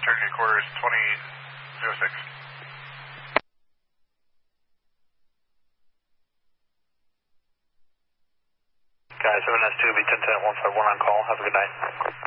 Turkey quarters 2006. Guys, 7S2, be 1010 151 on call. Have a good night.